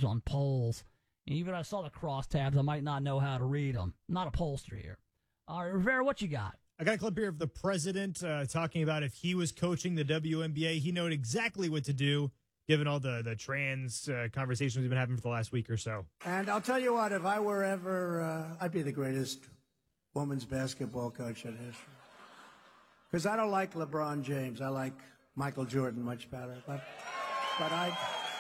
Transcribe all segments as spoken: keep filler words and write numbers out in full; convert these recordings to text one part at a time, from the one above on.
tabs on polls. Even if I saw the crosstabs, I might not know how to read them. I'm not a pollster here. All right, Rivera, what you got? I got a clip here of the president uh, talking about if he was coaching the W N B A, he knowed exactly what to do, given all the, the trans uh, conversations we've been having for the last week or so. And I'll tell you what, if I were ever, uh, I'd be the greatest women's basketball coach in history. Because I don't like LeBron James. I like Michael Jordan much better. But, but I'd...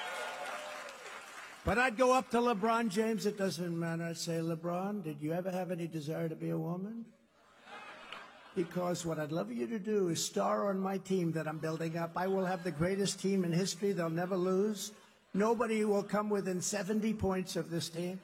But I'd go up to LeBron James, it doesn't matter. I'd say, LeBron, did you ever have any desire to be a woman? Because what I'd love you to do is star on my team that I'm building up. I will have the greatest team in history. They'll never lose. Nobody will come within seventy points of this team.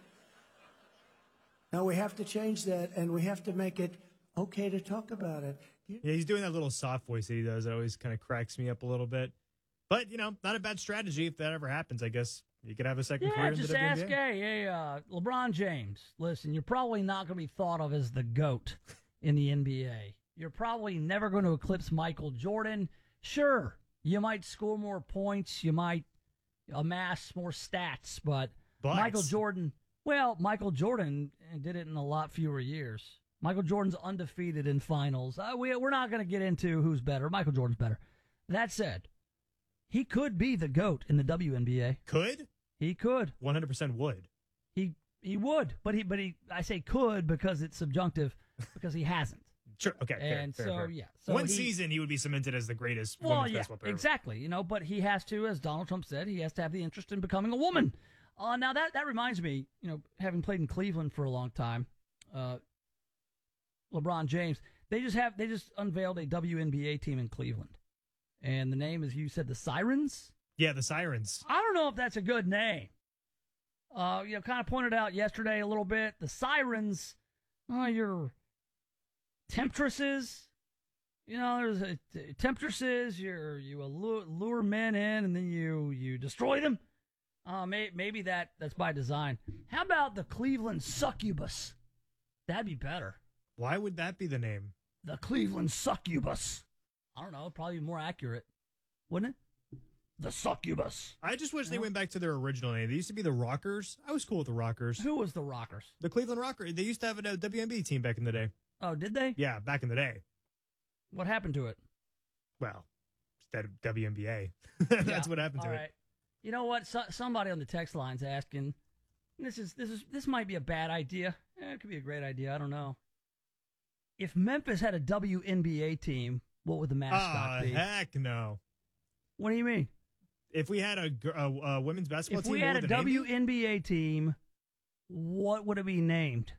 Now, we have to change that, and we have to make it okay to talk about it. Yeah, he's doing that little soft voice that he does. It always kind of cracks me up a little bit. But, you know, not a bad strategy if that ever happens, I guess. You could have a second yeah, career in the just W N B A. ask, hey, hey, uh, LeBron James, listen, you're probably not going to be thought of as the GOAT in the N B A. You're probably never going to eclipse Michael Jordan. Sure, you might score more points, you might amass more stats, but, but Michael Jordan, well, Michael Jordan did it in a lot fewer years. Michael Jordan's undefeated in finals. Uh, we, we're not going to get into who's better. Michael Jordan's better. That said, he could be the GOAT in the W N B A. Could? He could. one hundred percent would. He he would, but he but he I say could because it's subjunctive because he hasn't. Sure. Okay. And fair, so fair, fair. yeah, so one he, season he would be cemented as the greatest well, women's yeah, basketball player. exactly. You know, but he has to, as Donald Trump said, he has to have the interest in becoming a woman. Uh, now that that reminds me, you know, having played in Cleveland for a long time, uh, LeBron James, they just have they just unveiled a W N B A team in Cleveland, and the name is, you said, the Sirens. Yeah, the Sirens. I don't know if that's a good name. Uh, you know, kind of pointed out yesterday a little bit. The Sirens, oh, you're temptresses. You know, there's a, t- temptresses. You're you allure, lure men in, and then you you destroy them. Uh, may, maybe that that's by design. How about the Cleveland Succubus? That'd be better. Why would that be the name? The Cleveland Succubus. I don't know. Probably more accurate, wouldn't it? The Succubus. I just wish they went back to their original name. They used to be the Rockers. I was cool with the Rockers. Who was the Rockers? The Cleveland Rockers. They used to have a W N B A team back in the day. Oh, did they? Yeah, back in the day. What happened to it? Well, that W N B A. That's yeah. what happened to All it. Right. You know what? So, somebody on the text line's asking. This is this is this might be a bad idea. Eh, it could be a great idea. I don't know. If Memphis had a W N B A team, what would the mascot oh, be? Heck no. What do you mean? If we had a, a, a women's basketball if team, we had what a would the name be? W N B A team, what would it be named?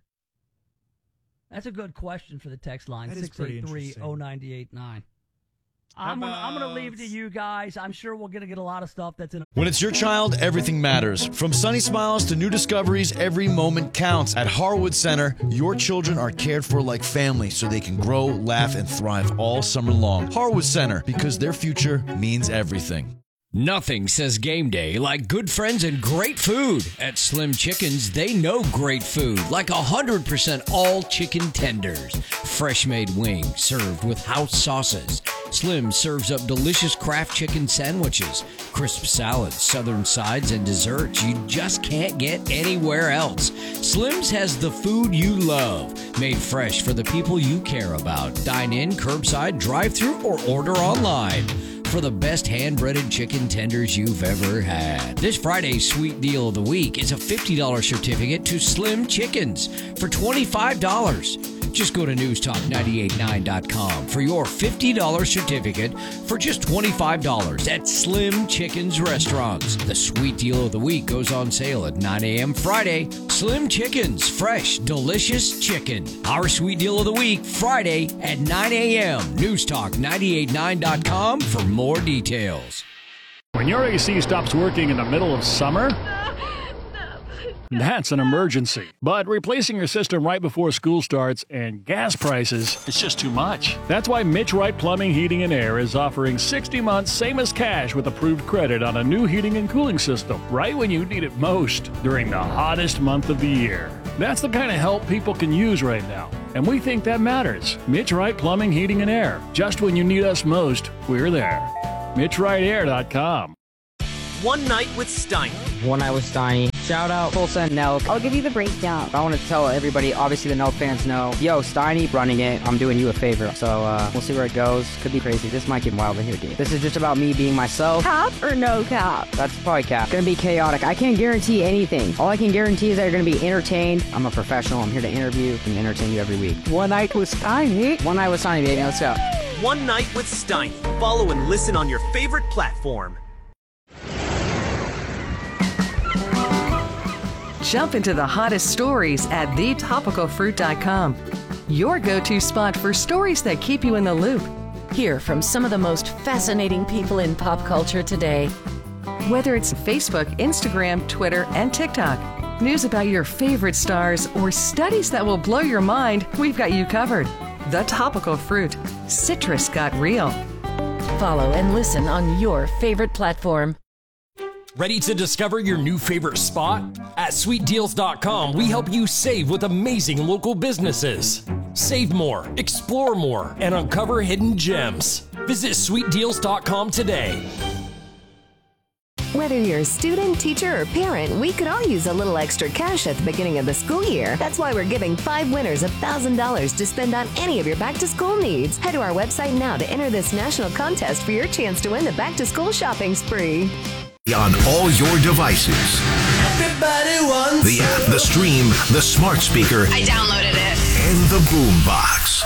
That's a good question for the text line, six eight three, oh nine eight nine. I'm gonna, I'm gonna leave it to you guys. I'm sure we're gonna get a lot of stuff that's in. When it's your child, everything matters. From sunny smiles to new discoveries, every moment counts. At Harwood Center, your children are cared for like family so they can grow, laugh, and thrive all summer long. Harwood Center, because their future means everything. Nothing says game day like good friends and great food. At Slim Chickens, they know great food, like one hundred percent all chicken tenders. Fresh-made wings served with house sauces. Slim serves up delicious Kraft chicken sandwiches, crisp salads, southern sides, and desserts you just can't get anywhere else. Slim's has the food you love, made fresh for the people you care about. Dine in, curbside, drive-thru, or order online for the best hand-breaded chicken tenders you've ever had. This Friday's sweet deal of the week is a fifty dollars certificate to Slim Chickens for twenty-five dollars. Just go to news talk nine eight nine dot com for your fifty dollars certificate for just twenty-five dollars at Slim Chickens Restaurants. The sweet deal of the week goes on sale at nine a.m. Friday. Slim Chickens, fresh, delicious chicken. Our sweet deal of the week, Friday at nine a.m. news talk nine eight nine dot com for more details. When your A C stops working in the middle of summer, that's an emergency. But replacing your system right before school starts and gas prices, it's just too much. That's why Mitch Wright Plumbing, Heating, and Air is offering sixty months, same as cash, with approved credit on a new heating and cooling system, right when you need it most, during the hottest month of the year. That's the kind of help people can use right now, and we think that matters. Mitch Wright Plumbing, Heating, and Air. Just when you need us most, we're there. Mitch Wright Air dot com. One Night with Steiny. One Night with Steiny. Shout out Full Send Nelk. I'll give you the breakdown. I want to tell everybody, obviously the Nelk fans know, yo, Steiny running it, I'm doing you a favor. So uh, we'll see where it goes. Could be crazy. This might get wild in here, dude. This is just about me being myself. Cap or no cap? That's probably cap. Gonna be chaotic. I can't guarantee anything. All I can guarantee is that you're gonna be entertained. I'm a professional. I'm here to interview and entertain you every week. One night with Steiny. One night with Steiny, baby. Let's go. One Night with Steiny. Follow and listen on your favorite platform. Jump into the hottest stories at the topical fruit dot com. Your go-to spot for stories that keep you in the loop. Hear from some of the most fascinating people in pop culture today. Whether it's Facebook, Instagram, Twitter, and TikTok, news about your favorite stars, or studies that will blow your mind, we've got you covered. The Topical Fruit. Citrus got real. Follow and listen on your favorite platform. Ready to discover your new favorite spot? At sweet deals dot com, we help you save with amazing local businesses. Save more, explore more, and uncover hidden gems. Visit sweet deals dot com today. Whether you're a student, teacher, or parent, we could all use a little extra cash at the beginning of the school year. That's why we're giving five winners one thousand dollars to spend on any of your back-to-school needs. Head to our website now to enter this national contest for your chance to win the back-to-school shopping spree. On all your devices. Everybody wants the app, the stream, the smart speaker. I downloaded it. And the boom box.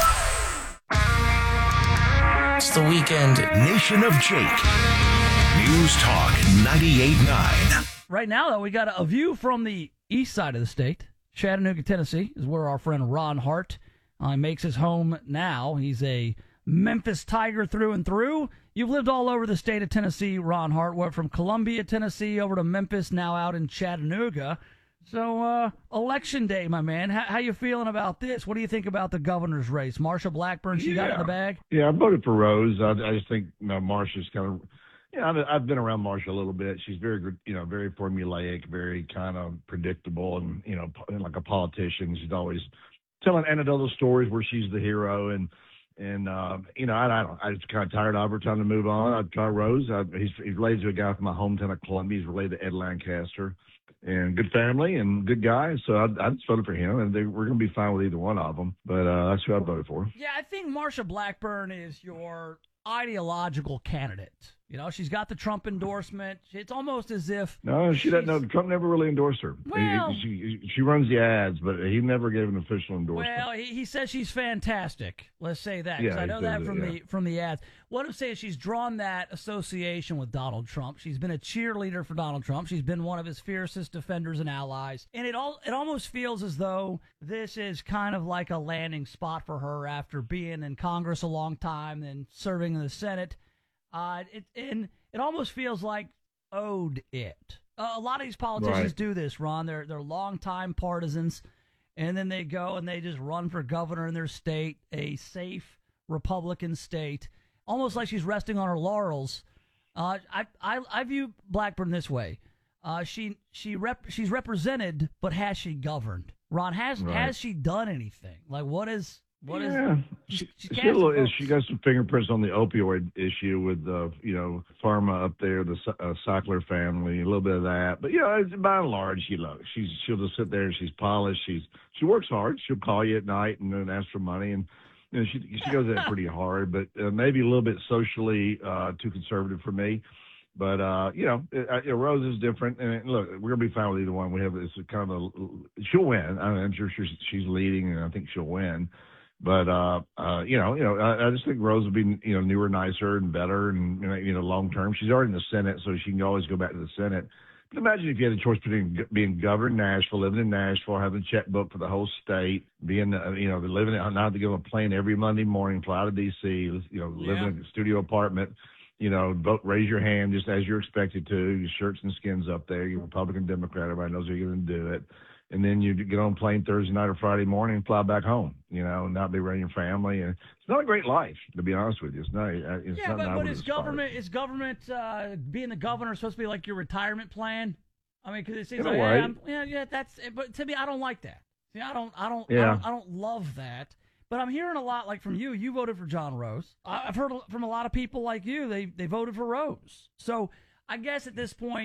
It's the weekend. Nation of Jake. News Talk ninety-eight point nine. Right now, though, we got a view from the east side of the state. Chattanooga, Tennessee is where our friend Ron Hart uh, makes his home now. He's a Memphis Tiger through and through. You've lived all over the state of Tennessee, Ron Hart. Went from Columbia, Tennessee, over to Memphis, now out in Chattanooga. So, uh, election day, my man. How, how you feeling about this? What do you think about the governor's race? Marsha Blackburn, she yeah. got in the bag? Yeah, I voted for Rose. I, I just think you know, Marsha's kind of, yeah, I've, I've been around Marsha a little bit. She's very, you know, very formulaic, very kind of predictable, and you know, like a politician. She's always telling anecdotal stories where she's the hero, and and uh, you know, I, I don't, I just kind of tired of her, trying to move on. I'd try Rose. I, he's, he's related to a guy from my hometown of Columbia. He's related to Ed Lancaster, and good family and good guy. So I, I just voted for him, and they, we're going to be fine with either one of them. But uh, that's who I voted for. Yeah, I think Marsha Blackburn is your ideological candidate. You know, she's got the Trump endorsement. It's almost as if no, she doesn't know. Trump never really endorsed her. Well, she, she, she runs the ads, but he never gave an official endorsement. Well, he, he says she's fantastic. Let's say that, because yeah, I know that it, from yeah. the from the ads. What I'm saying is she's drawn that association with Donald Trump. She's been a cheerleader for Donald Trump. She's been one of his fiercest defenders and allies. And it all it almost feels as though this is kind of like a landing spot for her after being in Congress a long time and serving in the Senate. Uh, it and it almost feels like owed it. Uh, a lot of these politicians right. do this, Ron. They're they're longtime partisans, and then they go and they just run for governor in their state, a safe Republican state, almost like she's resting on her laurels. Uh, I, I I view Blackburn this way: uh, she she rep she's represented, but has she governed? Ron, has right. has she done anything? Like what is what is? Yeah. She, she, she, is, she got some fingerprints on the opioid issue with, uh, you know, Pharma up there, the uh, Sackler family, a little bit of that. But, you know, by and large, you know, she's, she'll just sit there and she's polished. She's She works hard. She'll call you at night and then ask for money. And, you know, she, she goes at it pretty hard, but uh, maybe a little bit socially uh, too conservative for me. But, uh, you know, it, it, Rose is different. And, look, we're going to be fine with either one. We have this kind of a – she'll win. I mean, I'm sure she's, she's leading, and I think she'll win. But uh, uh, you know, you know, I, I just think Rose will be, you know, newer, nicer, and better, and you know, you know, long term. She's already in the Senate, so she can always go back to the Senate. But imagine if you had a choice between being governor in Nashville, living in Nashville, having a checkbook for the whole state, being, uh, you know, living not having to get on a plane every Monday morning, fly to D C, you know, live Yeah. in a studio apartment. You know, vote, raise your hand just as you're expected to. Your shirts and skins up there. You're Republican, Democrat. Everybody knows you're going to do it. And then you get on a plane Thursday night or Friday morning and fly back home, you know, and not be around your family. And it's not a great life, to be honest with you. It's not. It's yeah, not but, but is is government is government uh, being the governor supposed to be like your retirement plan? I mean, because it seems In a like way. yeah, I'm, yeah, yeah, that's. But to me, I don't like that. See, I don't, I don't, I Yeah. don't, I don't love that. But I'm hearing a lot, like from you. You voted for John Rose. I- I've heard from a lot of people like you. They they voted for Rose. So I guess at this point,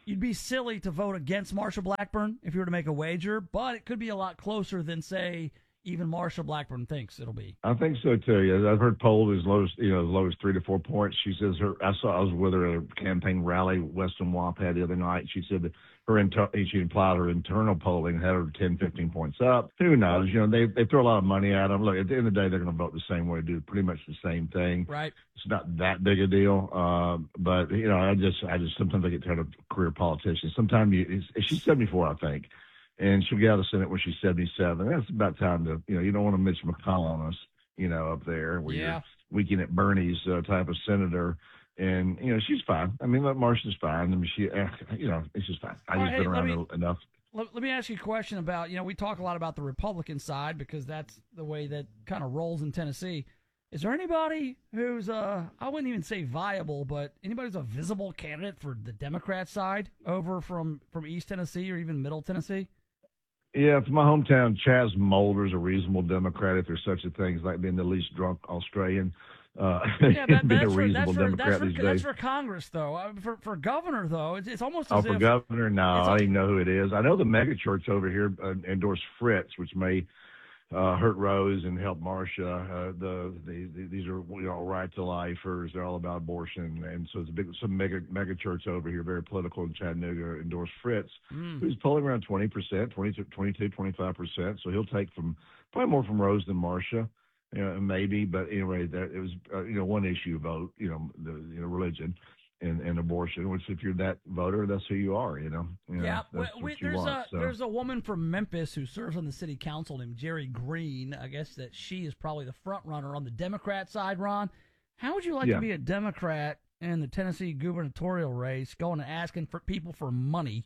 you'd be silly to vote against Marsha Blackburn if you were to make a wager, but it could be a lot closer than, say, even Marsha Blackburn thinks it'll be. I think so too. Yeah, I've heard polled as low as you know as low as three to four points. She says her. I saw I was with her at a campaign rally Weston Wap had the other night. She said that her inter, she implied her internal polling had her ten, fifteen points up. Who knows? You know, they they throw a lot of money at them. Look, at the end of the day, they're going to vote the same way, do pretty much the same thing. Right. It's not that big a deal. Uh, but you know, I just I just sometimes I get tired of career politicians. Sometimes you, it's, she's seventy-four, I think. And she'll get out of the Senate when she's seventy-seven. That's about time to, you know, you don't want to Mitch McConnell on us, you know, up there where yeah. you're weekend at Bernie's uh, type of senator. And, you know, she's fine. I mean, look, Marsha's fine. I mean, she, uh, you know, it's just fine. I've just right, been hey, around me, enough. Let, let me ask you a question about, you know, we talk a lot about the Republican side because that's the way that kind of rolls in Tennessee. Is there anybody who's, uh, I wouldn't even say viable, but anybody who's a visible candidate for the Democrat side over from, from East Tennessee or even Middle Tennessee? Yeah, from my hometown, Chaz Mulder's a reasonable Democrat, if there's such a thing as like being the least drunk Australian. Uh, yeah, that, being that's, a for, reasonable that's, for, Democrat that's, for, these that's days. for Congress, though. Uh, for for governor, though, it's, it's almost Oh, as for if, governor? No, I a, don't even know who it is. I know the megachurch over here uh, endorsed Fritz, which may uh, hurt Rose and help Marsha. Uh, the, the, the these are you know right to lifers. They're all about abortion, and so it's a big some mega mega church over here, very political in Chattanooga, endorsed Fritz, mm. who's polling around twenty percent, twenty-two, twenty-two, twenty-five percent. So he'll take from probably more from Rose than Marsha. You know, maybe, but anyway, that it was uh, you know one issue vote. You know, the you know religion. And, and abortion, which if you're that voter, that's who you are, you know. You yeah, know, that's we, what you there's want, a so. there's a woman from Memphis who serves on the city council named Jerry Green. I guess that she is probably the front runner on the Democrat side. Ron, how would you like yeah. to be a Democrat in the Tennessee gubernatorial race, going and asking for people for money,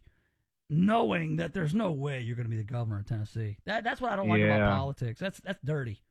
knowing that there's no way you're going to be the governor of Tennessee? That that's what I don't like yeah. about politics. That's that's dirty.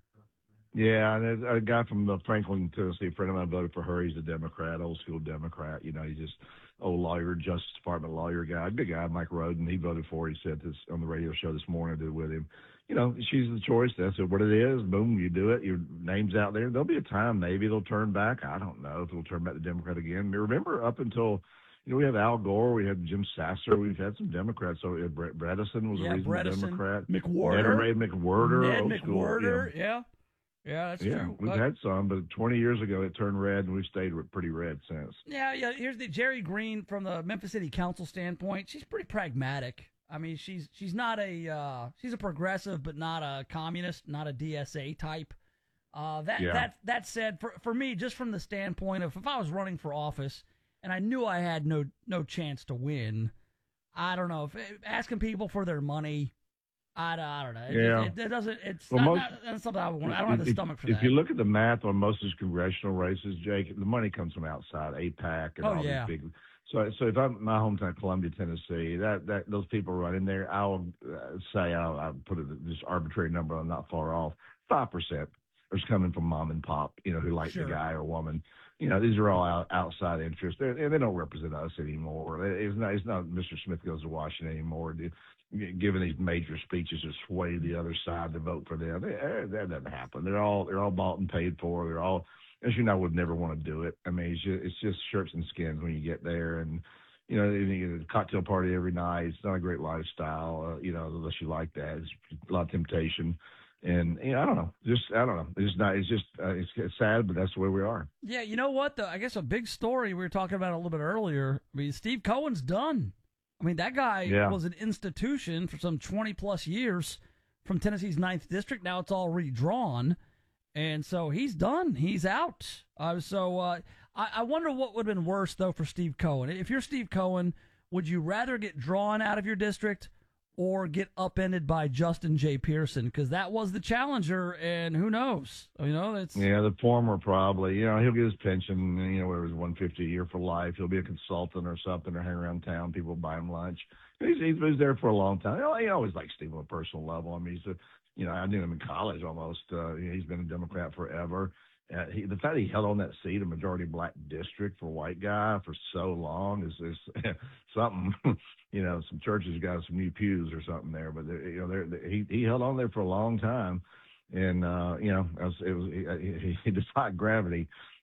Yeah, and a guy from the Franklin, Tennessee, a friend of mine voted for her. He's a Democrat, old school Democrat. You know, he's just old lawyer, Justice Department lawyer guy, good guy, Mike Roden. He voted for her. He said this on the radio show this morning. I did with him. You know, she's the choice. That's what it is. Boom, you do it. Your name's out there. There'll be a time maybe they'll turn back. I don't know if they'll turn back to Democrat again. Remember, up until you know, we have Al Gore, we had Jim Sasser, we've had some Democrats. So Brett Bredesen was yeah, a reasonable Bredesen, Democrat. McWhorter, Ned McWhorter, Ned old McWhorter, school, yeah. Yeah, that's yeah, true. we've uh, had some, but twenty years ago it turned red, and we've stayed pretty red since. Yeah, yeah. Here's the Jerry Green from the Memphis City Council standpoint. She's pretty pragmatic. I mean, she's she's not a uh, she's a progressive, but not a communist, not a D S A type. Uh, that yeah. that that said, for for me, just from the standpoint of if I was running for office and I knew I had no no chance to win, I don't know if asking people for their money. I, I don't know. It, yeah. it, it doesn't. It's well, not, most, not, that's something I want. I don't have the if, stomach for if that. If you look at the math on most of these congressional races, Jake, the money comes from outside, AIPAC and oh, all yeah. these big. So, so if I'm my hometown, Columbia, Tennessee, that, that those people running there, I'll uh, say I'll, I'll put a, this arbitrary number. I'm not far off. Five percent is coming from mom and pop, you know, who like sure. the guy or woman. You know, these are all out, outside interests, They're, and they don't represent us anymore. It's not. It's not. Mister Smith goes to Washington anymore. Dude. Giving these major speeches to sway the other side to vote for them. That doesn't happen. They're all they're all bought and paid for. They're all, as you know, would never want to do it. I mean, it's just, it's just shirts and skins when you get there, and you know, you get a cocktail party every night. It's not a great lifestyle, uh, you know, unless you like that. It's a lot of temptation, and you know, I don't know. Just I don't know. It's just not. It's just uh, it's, it's sad, but that's the way we are. Yeah, you know what? Though I guess a big story we were talking about a little bit earlier. I mean, Steve Cohen's done. I mean, that guy yeah. was an institution for some twenty plus years from Tennessee's ninth district. Now it's all redrawn. And so he's done. He's out. Uh, so uh, I, I wonder what would have been worse, though, for Steve Cohen. If you're Steve Cohen, would you rather get drawn out of your district or get upended by Justin J. Pearson? Because that was the challenger, and who knows? You know, it's yeah, the former probably. You know, he'll get his pension. You know, whatever it was, one fifty a year for life. He'll be a consultant or something, or hang around town. People buy him lunch. He's, he's been there for a long time. You know, he always liked Steve on a personal level. I mean, he's a, you know, I knew him in college almost. Uh, you know, he's been a Democrat forever. Uh, he, the fact that he held on that seat, a majority black district for a white guy for so long is, is something. You know, some churches got some new pews or something there, but you know, they're, they, he he held on there for a long time, and uh, you know, it was, it was he, he defied gravity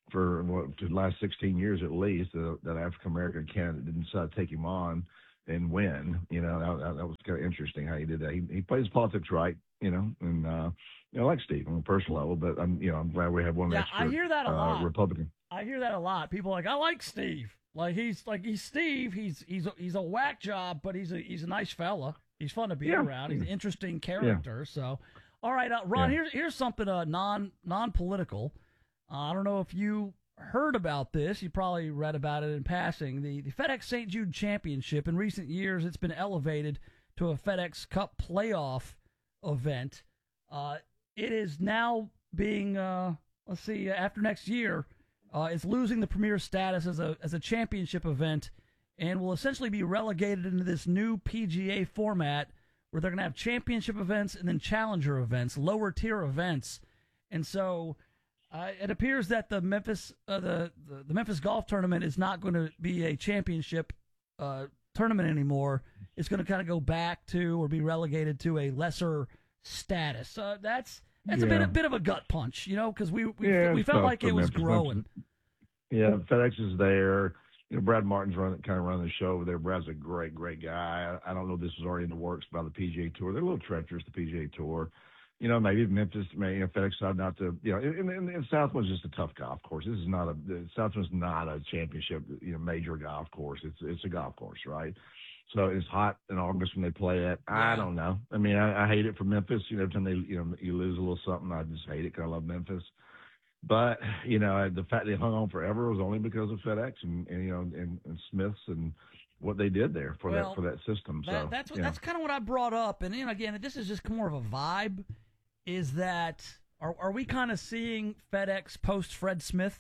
for what, the last sixteen years at least, uh, that African American candidate didn't decide to take him on and win. You know, that, that was kind of interesting how he did that. He, he plays politics right, you know, and uh, you know, I like Steve on a personal level, but I'm, you know, I'm glad we have one yeah, extra I hear that a uh, lot. Republican. I hear that a lot. People are like, I like Steve. Like he's like he's Steve. He's he's a, he's a whack job, but he's a he's a nice fella. He's fun to be Yeah. around. He's an interesting character. Yeah. So, all right, uh, Ron. Yeah. Here's here's something uh, non non political. Uh, I don't know if you heard about this. You probably read about it in passing. The the FedEx Saint Jude Championship. In recent years, it's been elevated to a FedEx Cup playoff event. Uh, it is now being uh, let's see, after next year. Uh, it's losing the premier status as a as a championship event, and will essentially be relegated into this new P G A format where they're going to have championship events and then challenger events, lower tier events. And so uh, it appears that the Memphis uh, the, the the Memphis Golf Tournament is not going to be a championship uh, tournament anymore. It's going to kind of go back to or be relegated to a lesser status. Uh, that's That's yeah. a bit a bit of a gut punch, you know, because we we, yeah, we felt like it was Memphis. growing. Yeah, FedEx is there. You know, Brad Martin's running, kind of running the show over there. Brad's a great, great guy. I, I don't know if this was already in the works by the P G A Tour. They're a little treacherous, the P G A Tour. You know, maybe Memphis, maybe you know, FedEx decided not to. You know, and, and, and Southwind's just a tough golf course. This is not a Southwind's not a championship, you know, major golf course. It's it's a golf course, right? So it's hot in August when they play it. I don't know. I mean, I, I hate it for Memphis. You know, every time they, you know, you lose a little something, I just hate it because I love Memphis. But, you know, the fact they hung on forever was only because of FedEx and, and you know, and, and Smiths and what they did there for well, that for that system. That, so that's what, yeah. that's kind of what I brought up. And, you know, again, this is just more of a vibe. Is that are are we kind of seeing FedEx post Fred Smith?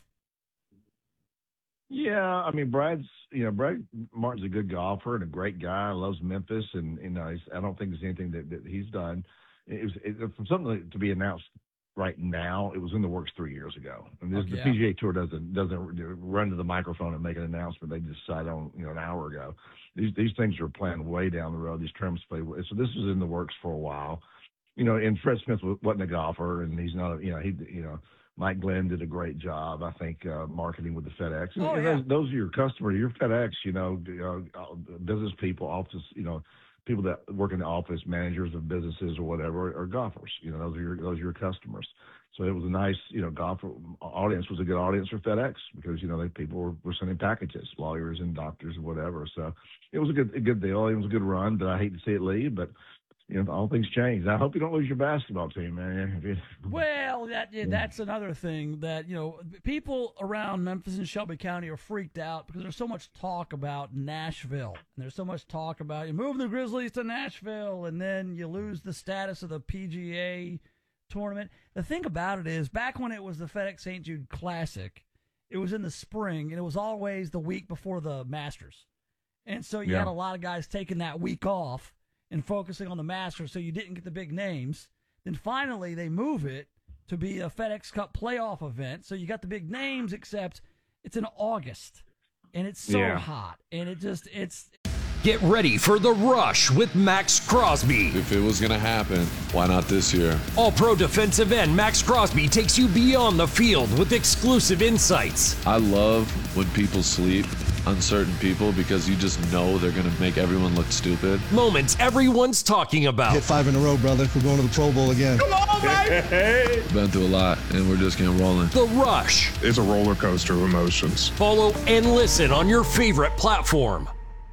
Yeah, I mean, Brad's, you know, Brad Martin's a good golfer and a great guy. Loves Memphis, and you know, he's, I don't think there's anything that, that he's done. It was it, from something to be announced right now. It was in the works three years ago. And this, okay. the P G A Tour doesn't doesn't run to the microphone and make an announcement. They just decide on you know an hour ago. These these things are planned way down the road. These tournaments play. So this was in the works for a while. You know, and Fred Smith wasn't a golfer, and he's not. A, you know, he you know. Mike Glenn did a great job, I think, uh, marketing with the FedEx. Oh, and yeah. those, those are your customers, your FedEx, you know, uh, business people, office, you know, people that work in the office, managers of businesses or whatever, are golfers. You know, those are your those are your customers. So it was a nice, you know, golfer audience was a good audience for FedEx because you know they people were, were sending packages, lawyers and doctors and whatever. So it was a good a good deal. It was a good run, but I hate to see it leave, but. You know, all things change. I hope you don't lose your basketball team, man. Well, that yeah, that's another thing that, you know, people around Memphis and Shelby County are freaked out because there's so much talk about Nashville. And there's so much talk about you move the Grizzlies to Nashville and then you lose the status of the P G A tournament. The thing about it is, back when it was the FedEx Saint Jude Classic, it was in the spring, and it was always the week before the Masters. And so you yeah. had a lot of guys taking that week off and focusing on the Masters, so you didn't get the big names. Then finally they move it to be a FedEx Cup playoff event, so you got the big names, except it's in August, and it's so yeah. hot, and it just, it's... Get ready for The Rush with Max Crosby. If it was going to happen, why not this year? All-Pro defensive end Max Crosby takes you beyond the field with exclusive insights. I love when people sleep on certain people because you just know they're going to make everyone look stupid. Moments everyone's talking about. Hit five in a row, brother. We're going to the Pro Bowl again. Come on, baby! Been through a lot, and we're just getting rolling. The Rush. It's a roller coaster of emotions. Follow and listen on your favorite platform.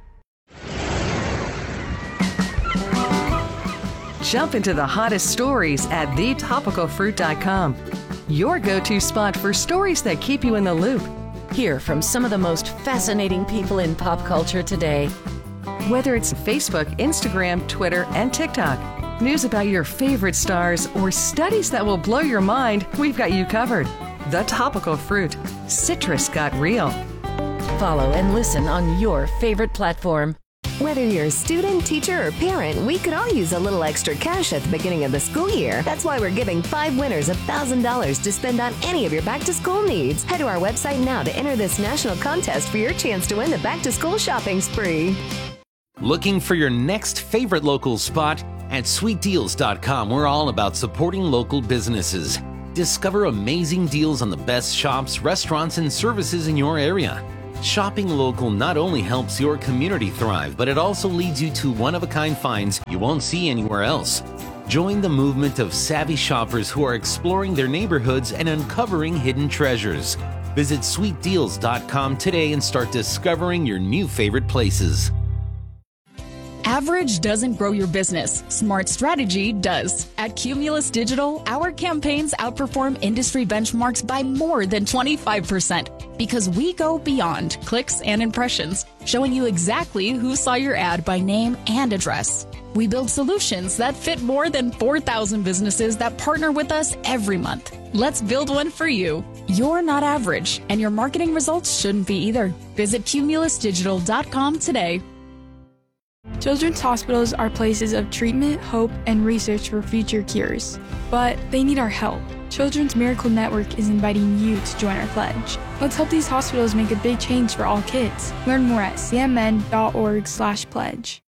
Jump into the hottest stories at the topical fruit dot com. Your go-to spot for stories that keep you in the loop. Hear from some of the most fascinating people in pop culture today. Whether it's Facebook, Instagram, Twitter, and TikTok, news about your favorite stars, or studies that will blow your mind, we've got you covered. The Topical Fruit. Citrus got real. Follow and listen on your favorite platform. Whether you're a student, teacher, or parent, we could all use a little extra cash at the beginning of the school year. That's why we're giving five winners one thousand dollars to spend on any of your back-to-school needs. Head to our website now to enter this national contest for your chance to win the back-to-school shopping spree. Looking for your next favorite local spot? At sweet deals dot com, we're all about supporting local businesses. Discover amazing deals on the best shops, restaurants, and services in your area. Shopping local not only helps your community thrive, but it also leads you to one-of-a-kind finds you won't see anywhere else. Join the movement of savvy shoppers who are exploring their neighborhoods and uncovering hidden treasures. Visit sweet deals dot com today and start discovering your new favorite places. Average doesn't grow your business. Smart strategy does. At Cumulus Digital, our campaigns outperform industry benchmarks by more than twenty-five percent because we go beyond clicks and impressions, showing you exactly who saw your ad by name and address. We build solutions that fit more than four thousand businesses that partner with us every month. Let's build one for you. You're not average, and your marketing results shouldn't be either. Visit cumulus digital dot com today. Children's hospitals are places of treatment, hope, and research for future cures. But they need our help. Children's Miracle Network is inviting you to join our pledge. Let's help these hospitals make a big change for all kids. Learn more at c m n dot org slash pledge.